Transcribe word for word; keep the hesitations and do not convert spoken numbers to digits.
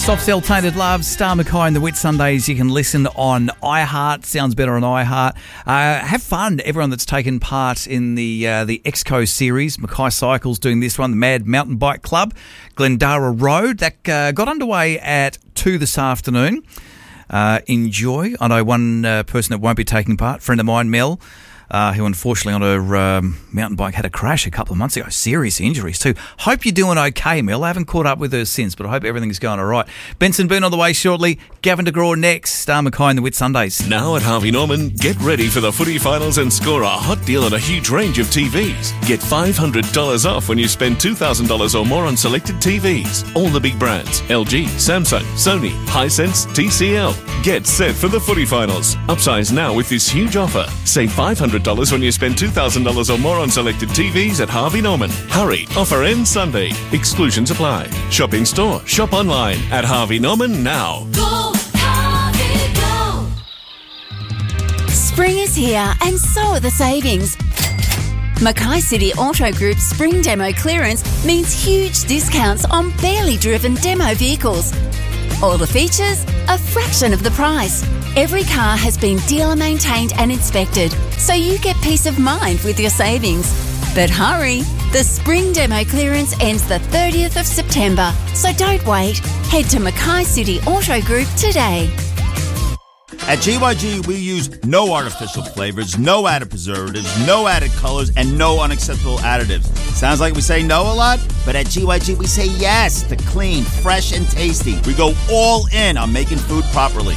Soft Cell Tainted Love, Star Mackay and the Whit Sundays. You can listen on iHeart. Sounds better on iHeart. Uh, have fun, everyone that's taken part in the uh, the Exco series. Mackay Cycles doing this one, the Mad Mountain Bike Club, Glendara Road. That uh, got underway at two this afternoon. Uh, enjoy. I know one uh, person that won't be taking part, a friend of mine, Mel, Uh, who unfortunately on her um, mountain bike had a crash a couple of months ago. Serious injuries too. Hope you're doing okay, Mel. I haven't caught up with her since, but I hope everything's going all right. Benson Boone on the way shortly. Gavin DeGraw next. Star Mackay and the Whit Sundays. Now at Harvey Norman, get ready for the footy finals and score a hot deal on a huge range of T Vs. Get five hundred dollars off when you spend two thousand dollars or more on selected T Vs. All the big brands. L G, Samsung, Sony, Hisense, T C L. Get set for the footy finals. Upsize now with this huge offer. Save five hundred dollars when you spend two thousand dollars or more on selected T Vs at Harvey Norman. Hurry, offer ends Sunday. Exclusions apply. Shop in store, shop online at Harvey Norman now. Go, Harvey, go! Spring is here and so are the savings. Mackay City Auto Group's spring demo clearance means huge discounts on barely driven demo vehicles. All the features, a fraction of the price. Every car has been dealer maintained and inspected, so you get peace of mind with your savings. But hurry, the spring demo clearance ends the thirtieth of September, so don't wait. Head to Mackay City Auto Group today. At G Y G, we use no artificial flavors, no added preservatives, no added colors, and no unacceptable additives. Sounds like we say no a lot, but at G Y G, we say yes to clean, fresh, and tasty. We go all in on making food properly.